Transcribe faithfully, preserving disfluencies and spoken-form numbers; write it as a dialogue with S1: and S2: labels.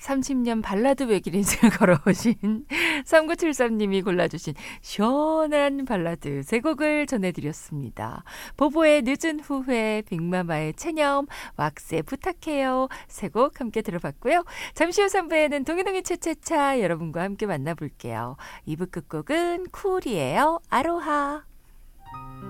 S1: 삼십 년 발라드 외길 인생을 걸어오신 삼구칠삼 님이 골라주신 시원한 발라드 세 곡을 전해드렸습니다. 보보의 늦은 후회, 빅마마의 체념, 왁스의 부탁해요 세 곡 함께 들어봤고요. 잠시 후 삼 부에는 동이동이 차차차 여러분과 함께 만나볼게요. 이 부 끝곡은 쿨이에요. 아로하.